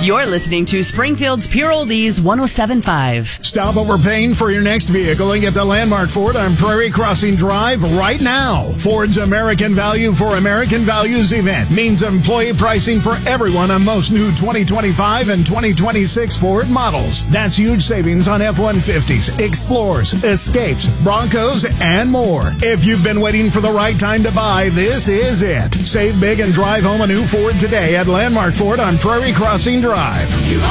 You're listening to Springfield's Pure Oldies 107.5. Stop overpaying for your next vehicle and get to Landmark Ford on Prairie Crossing Drive right now. Ford's American Value for American Values event means employee pricing for everyone on most new 2025 and 2026 Ford models. That's huge savings on F-150s, Explorers, Escapes, Broncos, and more. If you've been waiting for the right time to buy, this is it. Save big and drive home a new Ford today at Landmark Ford on Prairie Crossing Drive.